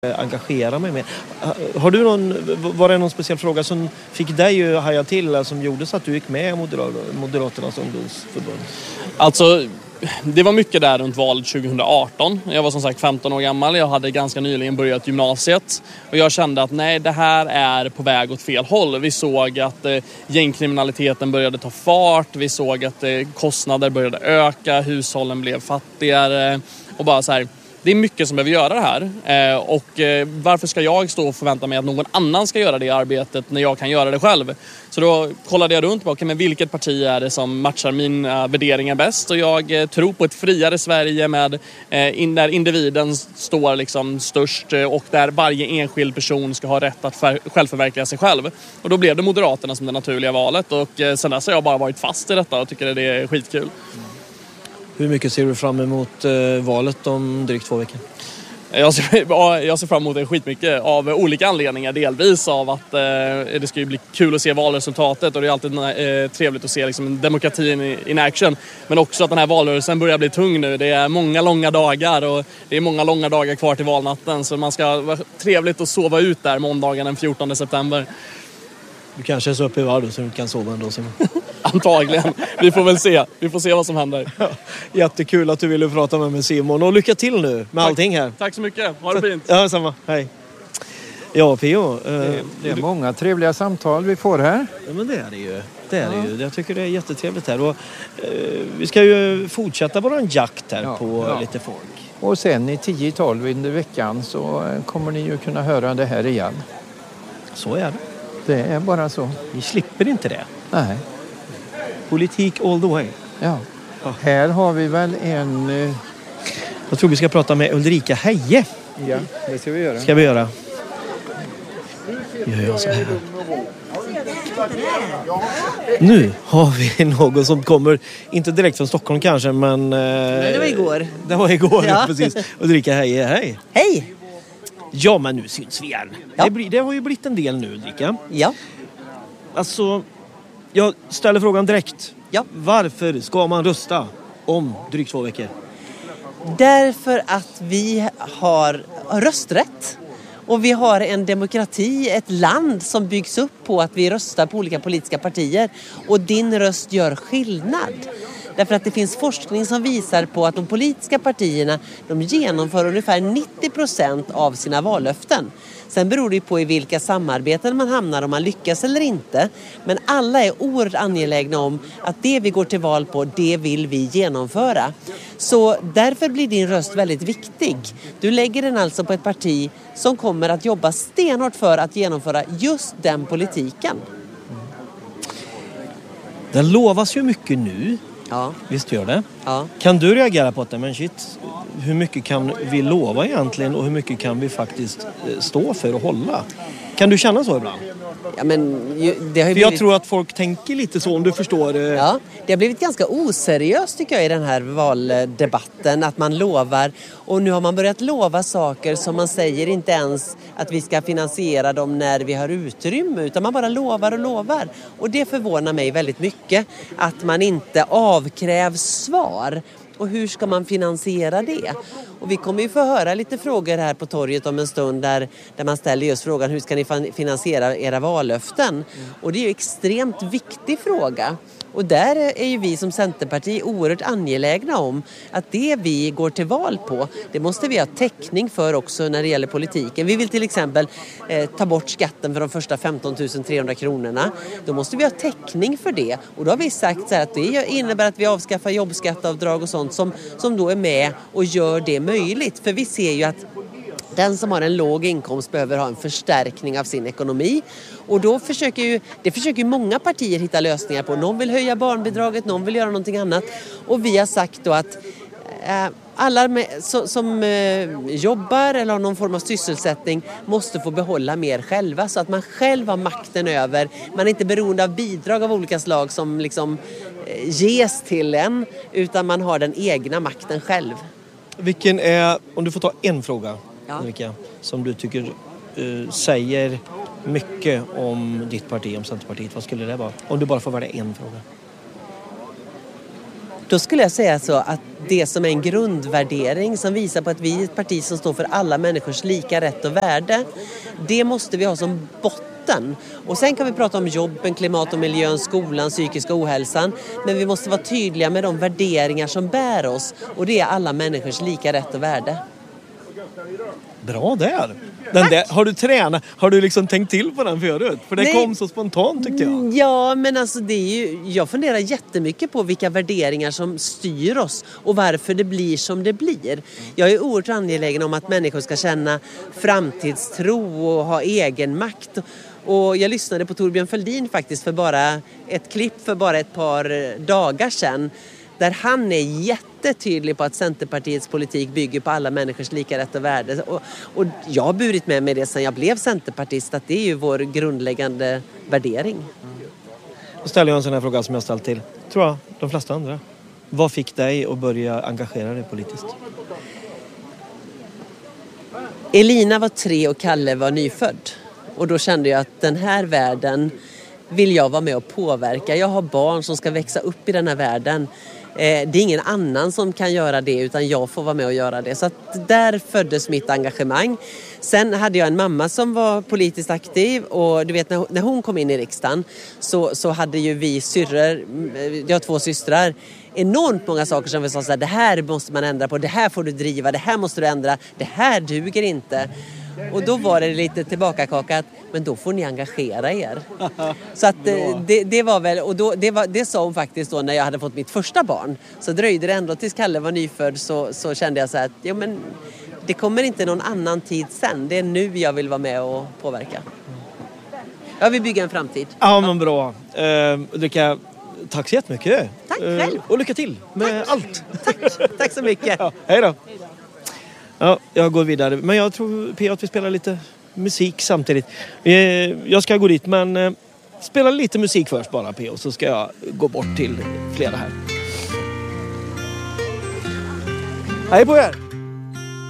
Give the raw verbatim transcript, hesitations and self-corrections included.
engagera mig med. Har du någon, var det någon speciell fråga som fick dig att haja till, som gjorde så att du gick med i Moderaternas ungdomsförbund? Alltså, det var mycket där runt valet tjugo arton. Jag var som sagt femton år gammal. Jag hade ganska nyligen börjat gymnasiet. Och jag kände att nej, det här är på väg åt fel håll. Vi såg att eh, gängkriminaliteten började ta fart. Vi såg att eh, kostnader började öka. Hushållen blev fattigare. Och bara så här... Det är mycket som behöver göra det här. Eh, och eh, varför ska jag stå och förvänta mig att någon annan ska göra det arbetet när jag kan göra det själv? Så då kollade jag runt på okay, men vilket parti är det som matchar mina värderingar bäst. Och jag eh, tror på ett friare Sverige med, eh, in, där individen står liksom störst eh, och där varje enskild person ska ha rätt att för, självförverkliga sig själv. Och då blev det Moderaterna som det naturliga valet. Och eh, sen dess har jag bara varit fast i detta och tycker att det är skitkul. Hur mycket ser du fram emot eh, valet om drygt två veckor? Jag ser, jag ser fram emot det skitmycket av olika anledningar. Delvis av att eh, det ska ju bli kul att se valresultatet och det är alltid eh, trevligt att se liksom, demokratin in, in action. Men också att den här valrörelsen börjar bli tung nu. Det är många långa dagar och det är många långa dagar kvar till valnatten. Så man ska vara trevligt att sova ut där måndagen den fjortonde september. Du kanske är så uppe i varv så du kan sova ändå, Simon. Antagligen. Vi får väl se. Vi får se vad som händer. Ja, jättekul att du ville prata med mig, Simon. Och lycka till nu med Tack. allting här. Tack så mycket. Ha det fint. Ja, samma. Hej. Ja, P O. Eh, det, det är många trevliga samtal vi får här. Ja, men det är det ju. Det är ja. det ju. Jag tycker det är jättetrevligt här. Och, eh, vi ska ju fortsätta våran jakt här ja, på ja. lite folk. Och sen i tio tolv under veckan så kommer ni ju kunna höra det här igen. Så är det. Det är bara så. Ni slipper inte det. Nej. Politik all the way. Ja. ja. Här har vi väl en... Uh... Jag tror vi ska prata med Ulrika Heie. Ja, det ska vi göra. Ska vi göra. Gör jag så här. Nu har vi någon som kommer, inte direkt från Stockholm kanske, men... Uh... Nej, det var igår. Det var igår, ja. precis. Ulrika Heie, hej. Hej. Ja, men nu syns vi igen. Ja. Det, blir, det har ju blivit en del nu, Ulrika. Ja. Alltså, jag ställer frågan direkt. Ja. Varför ska man rösta om drygt två veckor? Därför att vi har rösträtt. Och vi har en demokrati, ett land som byggs upp på att vi röstar på olika politiska partier. Och din röst gör skillnad. Därför att det finns forskning som visar på att de politiska partierna de genomför ungefär nittio procent av sina vallöften. Sen beror det på i vilka samarbeten man hamnar, om man lyckas eller inte. Men alla är oerhört angelägna om att det vi går till val på, det vill vi genomföra. Så därför blir din röst väldigt viktig. Du lägger den alltså på ett parti som kommer att jobba stenhårt för att genomföra just den politiken. Det lovas ju mycket nu. Ja. Visst gör det. Ja. Kan du reagera på det? Men shit, hur mycket kan vi lova egentligen och hur mycket kan vi faktiskt stå för och hålla? Kan du känna så ibland? Ja, men det har ju för jag blivit... tror att folk tänker lite så, om du förstår. Ja, det har blivit ganska oseriöst tycker jag i den här valdebatten, att man lovar, och nu har man börjat lova saker som man säger inte ens att vi ska finansiera dem när vi har utrymme, utan man bara lovar och lovar. Och det förvånar mig väldigt mycket att man inte avkrävs svar. Och hur ska man finansiera det? Och vi kommer ju få höra lite frågor här på torget om en stund där, där man ställer just frågan hur ska ni finansiera era vallöften? Mm. Och det är ju en extremt viktig fråga. Och där är ju vi som Centerparti oerhört angelägna om att det vi går till val på, det måste vi ha täckning för också när det gäller politiken. Vi vill till exempel eh, ta bort skatten för de första femton tusen trehundra kronorna. Då måste vi ha täckning för det. Och då har vi sagt så här att det innebär att vi avskaffar jobbskatteavdrag och sånt som, som då är med och gör det möjligt. För vi ser ju att den som har en låg inkomst behöver ha en förstärkning av sin ekonomi. Och då försöker ju, det försöker ju många partier hitta lösningar på. Någon vill höja barnbidraget, någon vill göra någonting annat. Och vi har sagt då att eh, alla med, so, som eh, jobbar eller har någon form av sysselsättning måste få behålla mer själva. Så att man själv har makten över. Man är inte beroende av bidrag av olika slag som liksom eh, ges till en. Utan man har den egna makten själv. Vilken är, om du får ta en fråga, ja. Ulrika, som du tycker uh, säger mycket om ditt parti, om Centerpartiet, vad skulle det vara? Om du bara får välja en fråga. Då skulle jag säga så att det som är en grundvärdering som visar på att vi är ett parti som står för alla människors lika rätt och värde, det måste vi ha som botten. Och sen kan vi prata om jobben, klimat och miljön, skolan, psykisk ohälsan. Men vi måste vara tydliga med de värderingar som bär oss. Och det är alla människors lika rätt och värde. Bra där. Den där, har du tränat? Har du liksom tänkt till på den förut? För det Nej. kom så spontant tyckte jag. Ja, men alltså det är ju, jag funderar jättemycket på vilka värderingar som styr oss och varför det blir som det blir. Jag är oerhört angelägen om att människor ska känna framtidstro och ha egen makt. Och jag lyssnade på Torbjörn Fälldin faktiskt för bara ett klipp för bara ett par dagar sedan. Där han är jättetydlig på att Centerpartiets politik bygger på alla människors lika rätt och värde. Och, och jag har burit med mig det sedan jag blev centerpartist, att det är ju vår grundläggande värdering. Då ställer jag en sån här fråga som jag ställt till, tror jag, de flesta andra. Vad fick dig att börja engagera dig politiskt? Elina var tre och Kalle var nyfödd. Och då kände jag att den här världen vill jag vara med och påverka. Jag har barn som ska växa upp i den här världen. Det är ingen annan som kan göra det utan jag får vara med och göra det. Så att där föddes mitt engagemang. Sen hade jag en mamma som var politiskt aktiv och du vet när hon kom in i riksdagen så, så hade ju vi syrror, jag har två systrar, enormt många saker som vi sa så här, det här måste man ändra på, det här får du driva, det här måste du ändra, det här duger inte. Och då var det lite tillbakakokat, men då får ni engagera er. Så att det, det var väl, och då, det, var, det sa hon faktiskt då när jag hade fått mitt första barn. Så dröjde det ändå tills Kalle var nyfödd så, så kände jag så här att ja, men det kommer inte någon annan tid sen. Det är nu jag vill vara med och påverka. Jag vill bygga en framtid. Ja, men bra. Uh, Ulrika, tack så jättemycket. Tack själv. Uh, och lycka till med tack. allt. Tack, tack så mycket. Ja, hej då. Ja, jag går vidare. Men jag tror P att vi spelar lite musik samtidigt. Jag ska gå dit, men spela lite musik först bara P O, så ska jag gå bort till flera här. Hej på er!